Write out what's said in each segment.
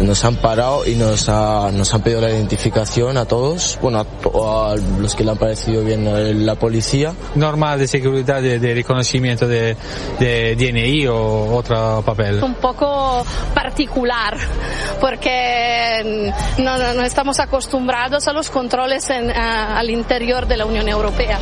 nos han parado y nos han pedido la identificación a todos, bueno, a los que le han parecido bien la policía. Norma de seguridad de reconocimiento de DNI o otro papel. Un poco particular porque no estamos acostumbrados a los controles al interior de la Unión Europea.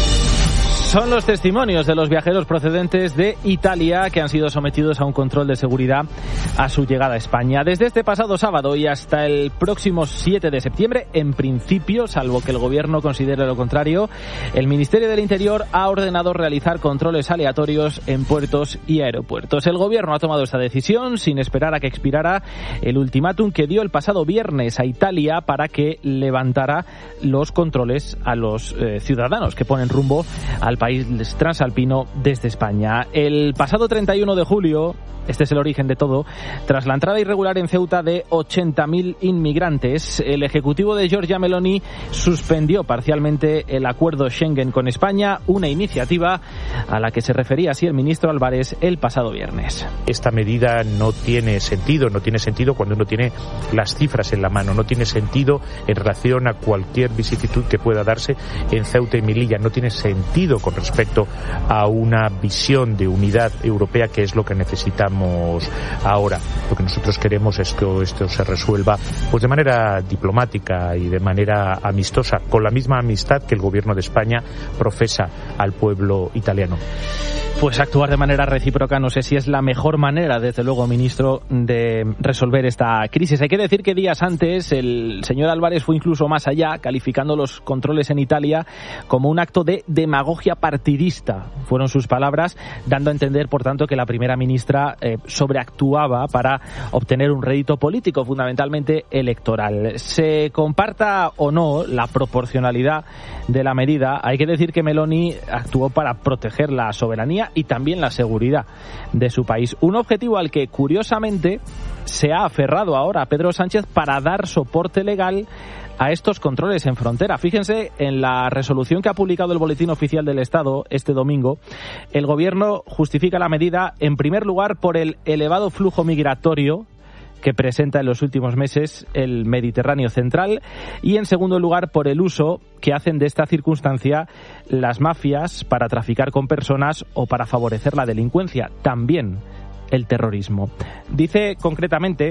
Son los testimonios de los viajeros procedentes de Italia que han sido sometidos a un control de seguridad a su llegada a España. Desde este pasado sábado y hasta el próximo 7 de septiembre, en principio, salvo que el Gobierno considere lo contrario, el Ministerio del Interior ha ordenado realizar controles aleatorios en puertos y aeropuertos. El Gobierno ha tomado esta decisión sin esperar a que expirara el ultimátum que dio el pasado viernes a Italia para que levantara los controles a los ciudadanos que ponen rumbo al país transalpino desde España. El pasado 31 de julio, este es el origen de todo, tras la entrada irregular en Ceuta de 80.000 inmigrantes, el Ejecutivo de Giorgia Meloni suspendió parcialmente el acuerdo Schengen con España, una iniciativa a la que se refería así el ministro Álvarez el pasado viernes. Esta medida no tiene sentido cuando uno tiene las cifras en la mano, no tiene sentido en relación a cualquier vicisitud que pueda darse en Ceuta y Melilla, no tiene sentido con respecto a una visión de unidad europea que es lo que necesitamos ahora. Lo que nosotros queremos es que esto se resuelva pues de manera diplomática y de manera amistosa, con la misma amistad que el Gobierno de España profesa al pueblo italiano. Pues actuar de manera recíproca no sé si es la mejor manera, desde luego, ministro, de resolver esta crisis. Hay que decir que días antes el señor Álvarez fue incluso más allá, calificando los controles en Italia como un acto de demagogia partidista. Fueron sus palabras, dando a entender, por tanto, que la primera ministra sobreactuaba para obtener un rédito político, fundamentalmente electoral. Se comparta o no la proporcionalidad de la medida, hay que decir que Meloni actuó para proteger la soberanía y también la seguridad de su país. Un objetivo al que, curiosamente, se ha aferrado ahora Pedro Sánchez para dar soporte legal a estos controles en frontera. Fíjense en la resolución que ha publicado el Boletín Oficial del Estado este domingo. El Gobierno justifica la medida, en primer lugar, por el elevado flujo migratorio que presenta en los últimos meses el Mediterráneo central y, en segundo lugar, por el uso que hacen de esta circunstancia las mafias para traficar con personas o para favorecer la delincuencia, también el terrorismo. Dice concretamente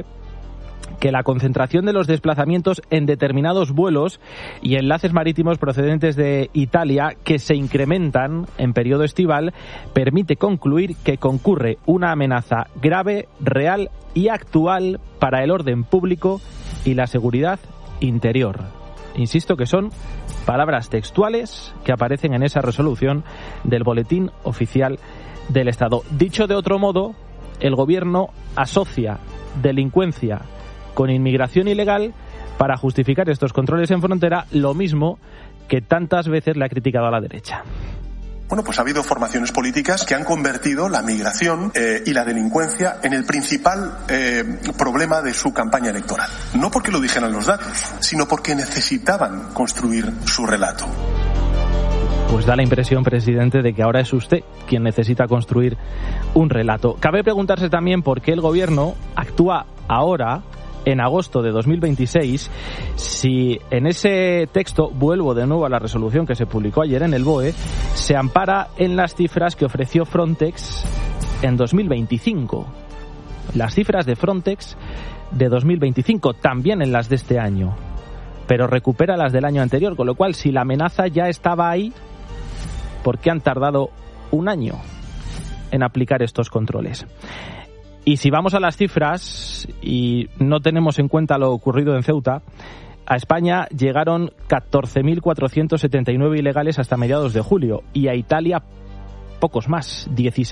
que la concentración de los desplazamientos en determinados vuelos y enlaces marítimos procedentes de Italia que se incrementan en periodo estival permite concluir que concurre una amenaza grave, real y actual para el orden público y la seguridad interior. Insisto que son palabras textuales que aparecen en esa resolución del Boletín Oficial del Estado. Dicho de otro modo, el Gobierno asocia delincuencia con inmigración ilegal para justificar estos controles en frontera, lo mismo que tantas veces le ha criticado a la derecha. Bueno, pues ha habido formaciones políticas que han convertido la migración y la delincuencia en el principal problema de su campaña electoral. No porque lo dijeran los datos, sino porque necesitaban construir su relato. Pues da la impresión, presidente, de que ahora es usted quien necesita construir un relato. Cabe preguntarse también por qué el Gobierno actúa ahora, en agosto de 2026, si en ese texto, vuelvo de nuevo a la resolución que se publicó ayer en el BOE, se ampara en las cifras que ofreció Frontex en 2025. Las cifras de Frontex de 2025, también en las de este año, pero recupera las del año anterior, con lo cual, si la amenaza ya estaba ahí, ¿por qué han tardado un año en aplicar estos controles? Y si vamos a las cifras y no tenemos en cuenta lo ocurrido en Ceuta, a España llegaron 14.479 ilegales hasta mediados de julio y a Italia pocos más,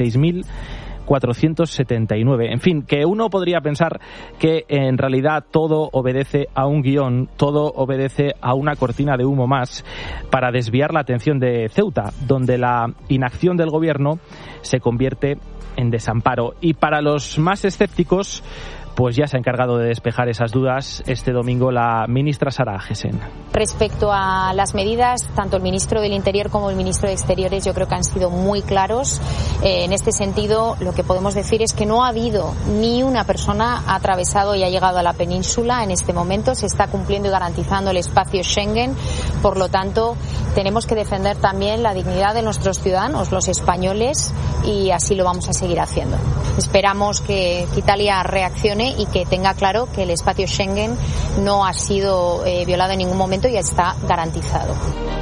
16.479. En fin, que uno podría pensar que en realidad todo obedece a un guión, todo obedece a una cortina de humo más para desviar la atención de Ceuta, donde la inacción del Gobierno se convierte en desamparo. Y para los más escépticos pues ya se ha encargado de despejar esas dudas este domingo la ministra Sara Agesen. Respecto a las medidas, tanto el ministro del Interior como el ministro de Exteriores yo creo que han sido muy claros. En este sentido, lo que podemos decir es que no ha habido ni una persona atravesado y ha llegado a la península en este momento. Se está cumpliendo y garantizando el espacio Schengen. Por lo tanto, tenemos que defender también la dignidad de nuestros ciudadanos, los españoles, y así lo vamos a seguir haciendo. Esperamos que Italia reaccione y que tenga claro que el espacio Schengen no ha sido violado en ningún momento y está garantizado.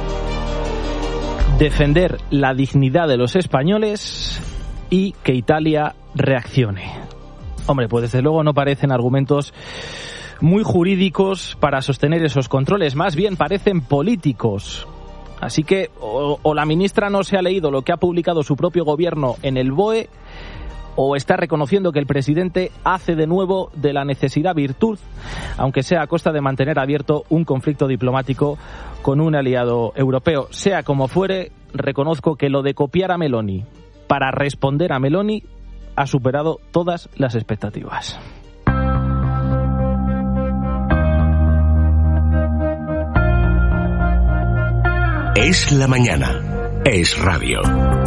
Defender la dignidad de los españoles y que Italia reaccione. Hombre, pues desde luego no parecen argumentos muy jurídicos para sostener esos controles, más bien parecen políticos. Así que o la ministra no se ha leído lo que ha publicado su propio gobierno en el BOE, o está reconociendo que el presidente hace de nuevo de la necesidad virtud, aunque sea a costa de mantener abierto un conflicto diplomático con un aliado europeo. Sea como fuere, reconozco que lo de copiar a Meloni para responder a Meloni ha superado todas las expectativas. Es la mañana. Es radio.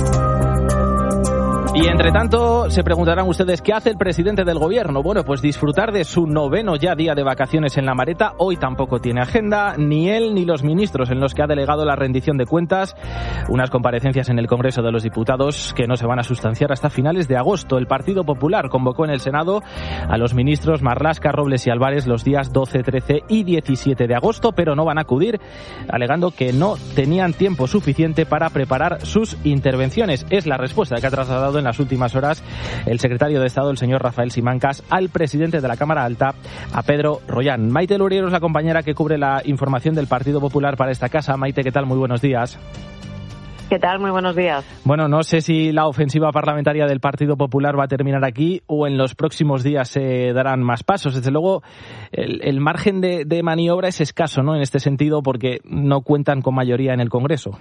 Y entre tanto, se preguntarán ustedes, ¿qué hace el presidente del gobierno? Bueno, pues disfrutar de su 9º ya día de vacaciones en La Mareta. Hoy tampoco tiene agenda, ni él ni los ministros, en los que ha delegado la rendición de cuentas. Unas comparecencias en el Congreso de los Diputados que no se van a sustanciar hasta finales de agosto. El Partido Popular convocó en el Senado a los ministros Marlaska, Robles y Álvarez los días 12, 13 y 17 de agosto, pero no van a acudir, alegando que no tenían tiempo suficiente para preparar sus intervenciones. Es la respuesta que ha trasladado en las últimas horas el secretario de Estado, el señor Rafael Simancas, al presidente de la Cámara Alta, a Pedro Rollán. Maite Luriero es la compañera que cubre la información del Partido Popular para esta casa. Maite, ¿qué tal? Muy buenos días. ¿Qué tal? Muy buenos días. Bueno, no sé si la ofensiva parlamentaria del Partido Popular va a terminar aquí o en los próximos días se darán más pasos. Desde luego, el margen de maniobra es escaso, ¿no? En este sentido, porque no cuentan con mayoría en el Congreso.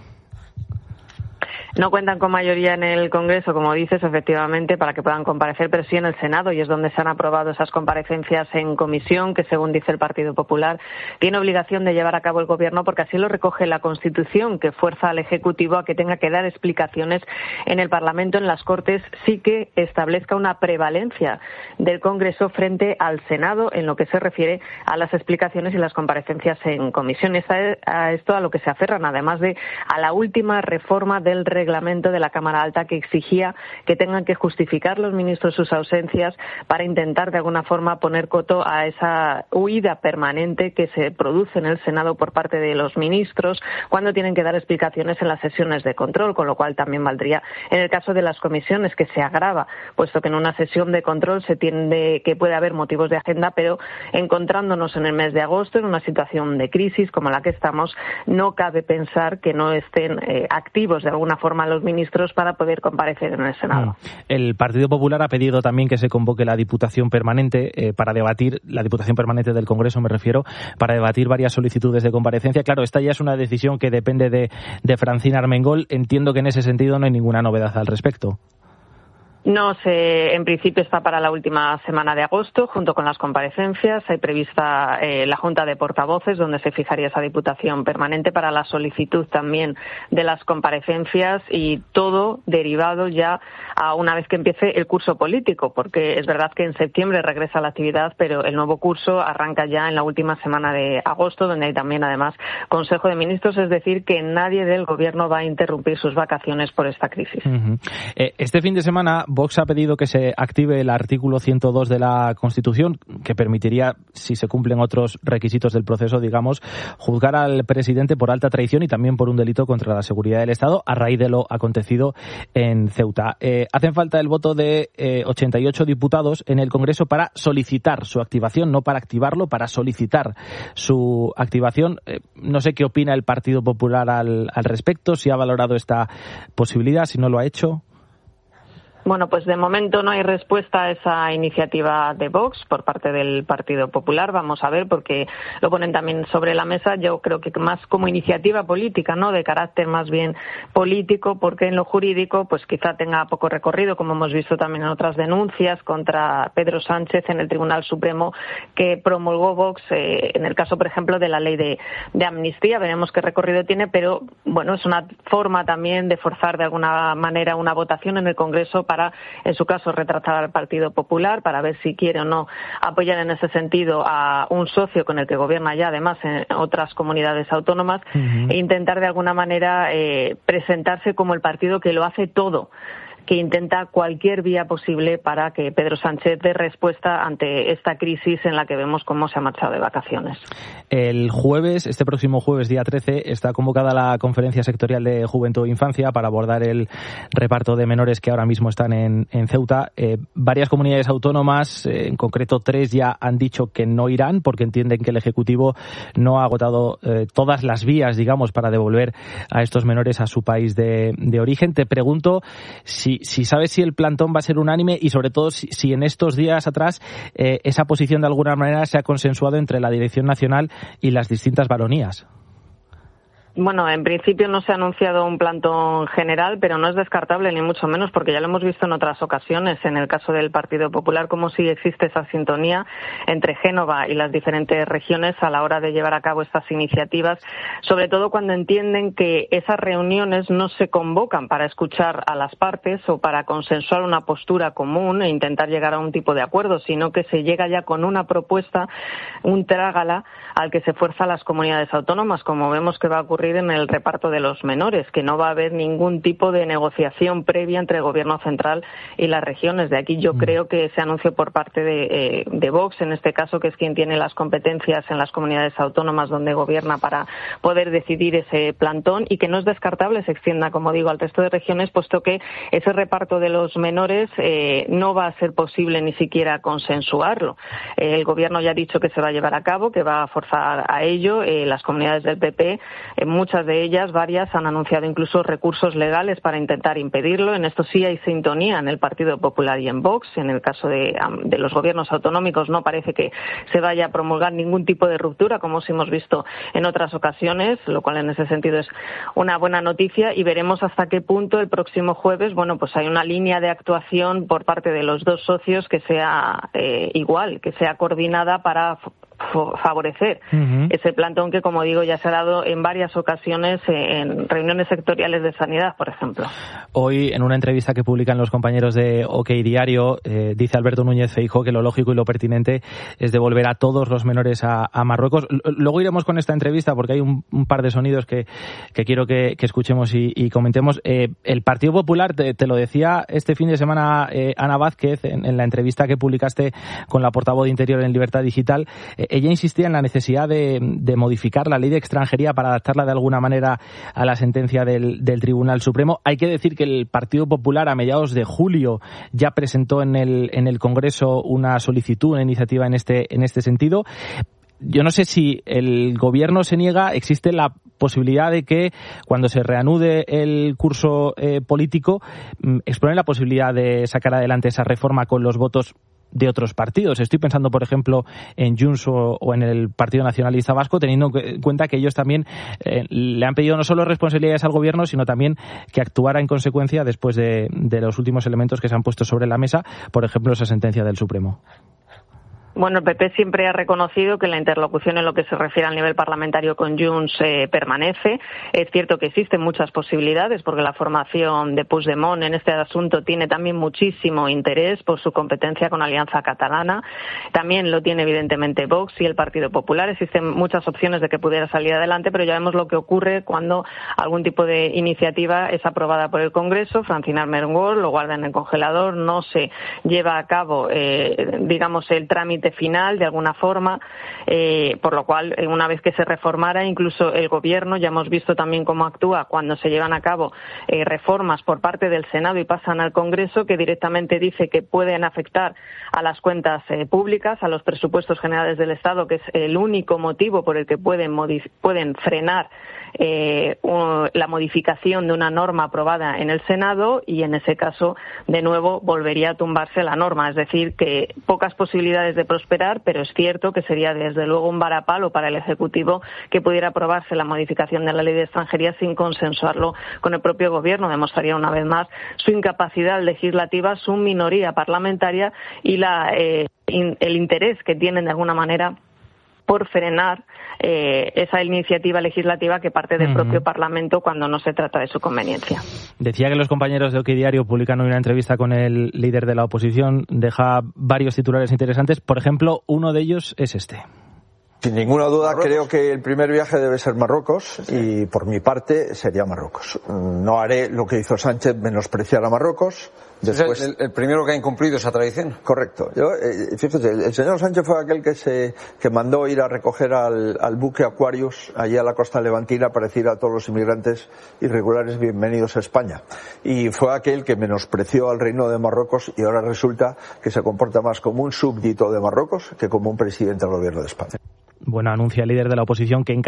No cuentan con mayoría en el Congreso, como dices, efectivamente, para que puedan comparecer, pero sí en el Senado, y es donde se han aprobado esas comparecencias en comisión, que según dice el Partido Popular, tiene obligación de llevar a cabo el Gobierno, porque así lo recoge la Constitución, que fuerza al Ejecutivo a que tenga que dar explicaciones en el Parlamento, en las Cortes, sí que establezca una prevalencia del Congreso frente al Senado en lo que se refiere a las explicaciones y las comparecencias en comisión. Es a esto a lo que se aferran, además de a la última reforma del reglamento de la Cámara Alta, que exigía que tengan que justificar los ministros sus ausencias para intentar de alguna forma poner coto a esa huida permanente que se produce en el Senado por parte de los ministros cuando tienen que dar explicaciones en las sesiones de control, con lo cual también valdría en el caso de las comisiones, que se agrava, puesto que en una sesión de control se tiende que puede haber motivos de agenda, pero encontrándonos en el mes de agosto en una situación de crisis como la que estamos, no cabe pensar que no estén activos de alguna forma los ministros para poder comparecer en el Senado. El Partido Popular ha pedido también que se convoque la Diputación Permanente para debatir, la Diputación Permanente del Congreso me refiero, para debatir varias solicitudes de comparecencia. Claro, esta ya es una decisión que depende de Francina Armengol. Entiendo que en ese sentido no hay ninguna novedad al respecto. No sé, en principio está para la última semana de agosto, junto con las comparecencias. Hay prevista la Junta de Portavoces, donde se fijaría esa Diputación Permanente para la solicitud también de las comparecencias, y todo derivado ya a una vez que empiece el curso político, porque es verdad que en septiembre regresa la actividad, pero el nuevo curso arranca ya en la última semana de agosto, donde hay también además Consejo de Ministros, es decir, que nadie del Gobierno va a interrumpir sus vacaciones por esta crisis. Este fin de semana Vox ha pedido que se active el artículo 102 de la Constitución, que permitiría, si se cumplen otros requisitos del proceso, digamos, juzgar al presidente por alta traición y también por un delito contra la seguridad del Estado a raíz de lo acontecido en Ceuta. Hacen falta el voto de 88 diputados en el Congreso para solicitar su activación, no para activarlo, para solicitar su activación. No sé qué opina el Partido Popular al respecto, si ha valorado esta posibilidad, si no lo ha hecho. Bueno, pues de momento no hay respuesta a esa iniciativa de Vox por parte del Partido Popular. Vamos a ver, porque lo ponen también sobre la mesa. Yo creo que más como iniciativa política, ¿no? De carácter más bien político, porque en lo jurídico, pues quizá tenga poco recorrido, como hemos visto también en otras denuncias contra Pedro Sánchez en el Tribunal Supremo que promulgó Vox, en el caso, por ejemplo, de la ley de amnistía. Veremos qué recorrido tiene, pero bueno, es una forma también de forzar de alguna manera una votación en el Congreso para, en su caso, retratar al Partido Popular, para ver si quiere o no apoyar en ese sentido a un socio con el que gobierna ya, además, en otras comunidades autónomas, e intentar de alguna manera presentarse como el partido que lo hace todo, que intenta cualquier vía posible para que Pedro Sánchez dé respuesta ante esta crisis en la que vemos cómo se ha marchado de vacaciones. El jueves, este próximo jueves, día 13, está convocada la Conferencia Sectorial de Juventud e Infancia para abordar el reparto de menores que ahora mismo están en Ceuta. Varias comunidades autónomas, en concreto 3, ya han dicho que no irán porque entienden que el Ejecutivo no ha agotado todas las vías, digamos, para devolver a estos menores a su país de origen. Te pregunto si sabes si el plantón va a ser unánime y, sobre todo, si en estos días atrás esa posición de alguna manera se ha consensuado entre la Dirección Nacional y las distintas baronías. Bueno, en principio no se ha anunciado un plantón general, pero no es descartable ni mucho menos, porque ya lo hemos visto en otras ocasiones, en el caso del Partido Popular, como sí existe esa sintonía entre Génova y las diferentes regiones a la hora de llevar a cabo estas iniciativas, sobre todo cuando entienden que esas reuniones no se convocan para escuchar a las partes o para consensuar una postura común e intentar llegar a un tipo de acuerdo, sino que se llega ya con una propuesta, un trágala, al que se fuerza a las comunidades autónomas, como vemos que va a ocurrir en el reparto de los menores, que no va a haber ningún tipo de negociación previa entre el Gobierno central y las regiones. De aquí yo creo que ese anuncio por parte de Vox, en este caso, que es quien tiene las competencias en las comunidades autónomas donde gobierna para poder decidir ese plantón, y que no es descartable se extienda, como digo, al resto de regiones, puesto que ese reparto de los menores no va a ser posible ni siquiera consensuarlo. El Gobierno ya ha dicho que se va a llevar a cabo, que va a forzar a ello. Las comunidades del PP, muchas de ellas, varias, han anunciado incluso recursos legales para intentar impedirlo. En esto sí hay sintonía en el Partido Popular y en Vox. En el caso de los gobiernos autonómicos no parece que se vaya a promulgar ningún tipo de ruptura, como sí hemos visto en otras ocasiones, lo cual en ese sentido es una buena noticia, y veremos hasta qué punto el próximo jueves, bueno, pues hay una línea de actuación por parte de los dos socios que sea igual, que sea coordinada para favorecer ese plantón que, como digo, ya se ha dado en varias ocasiones en reuniones sectoriales de sanidad, por ejemplo. Hoy, en una entrevista que publican los compañeros de OK Diario, dice Alberto Núñez Feijóo que lo lógico y lo pertinente es devolver a todos los menores a Marruecos. Luego iremos con esta entrevista porque hay un par de sonidos que quiero que escuchemos y comentemos. El Partido Popular, te lo decía este fin de semana Ana Vázquez en la entrevista que publicaste con la portavoz de Interior en Libertad Digital. Ella insistía en la necesidad de modificar la ley de extranjería para adaptarla de alguna manera a la sentencia del Tribunal Supremo. Hay que decir que el Partido Popular a mediados de julio ya presentó en el Congreso una solicitud, una iniciativa en este sentido. Yo no sé si el Gobierno se niega, existe la posibilidad de que cuando se reanude el curso político exploren la posibilidad de sacar adelante esa reforma con los votos de otros partidos. Estoy pensando, por ejemplo, en Junts o en el Partido Nacionalista Vasco, teniendo en cuenta que ellos también le han pedido no solo responsabilidades al Gobierno, sino también que actuara en consecuencia después de los últimos elementos que se han puesto sobre la mesa, por ejemplo, esa sentencia del Supremo. Bueno, el PP siempre ha reconocido que la interlocución en lo que se refiere al nivel parlamentario con Junts permanece. Es cierto que existen muchas posibilidades porque la formación de Puigdemont en este asunto tiene también muchísimo interés por su competencia con Alianza Catalana. También lo tiene evidentemente Vox y el Partido Popular. Existen muchas opciones de que pudiera salir adelante, pero ya vemos lo que ocurre cuando algún tipo de iniciativa es aprobada por el Congreso. Francina Armengol lo guarda en el congelador, no se lleva a cabo, digamos, el trámite trámite final de alguna forma, por lo cual una vez que se reformara, incluso el gobierno, ya hemos visto también cómo actúa cuando se llevan a cabo reformas por parte del Senado y pasan al Congreso, que directamente dice que pueden afectar a las cuentas públicas, a los presupuestos generales del Estado, que es el único motivo por el que pueden frenar la modificación de una norma aprobada en el Senado, y en ese caso de nuevo volvería a tumbarse la norma, es decir, que pocas posibilidades de prosperar, pero es cierto que sería desde luego un varapalo para el Ejecutivo que pudiera aprobarse la modificación de la Ley de Extranjería sin consensuarlo con el propio Gobierno. Demostraría una vez más su incapacidad legislativa, su minoría parlamentaria y el interés que tienen de alguna manera por frenar esa iniciativa legislativa que parte del propio Parlamento cuando no se trata de su conveniencia. Decía que los compañeros de OK Diario publican hoy una entrevista con el líder de la oposición. Deja varios titulares interesantes. Por ejemplo, uno de ellos es este. Sin ninguna duda, creo que el primer viaje debe ser Marruecos y por mi parte sería Marruecos. No haré lo que hizo Sánchez, menospreciar a Marruecos. Después... el primero que ha incumplido esa tradición. Correcto. Fíjese, el señor Sánchez fue aquel que mandó ir a recoger al buque Aquarius allí a la costa levantina para decir a todos los inmigrantes irregulares bienvenidos a España. Y fue aquel que menospreció al reino de Marruecos y ahora resulta que se comporta más como un súbdito de Marruecos que como un presidente del gobierno de España. Bueno, anuncia el líder de la oposición que